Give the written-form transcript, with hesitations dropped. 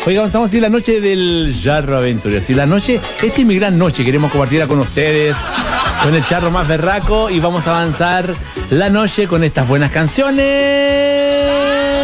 Oiga, avanzamos así la noche del Charro Aventura. Así la noche, esta es mi gran noche. Queremos compartirla con ustedes, con el charro más berraco. Y vamos a avanzar la noche con estas buenas canciones.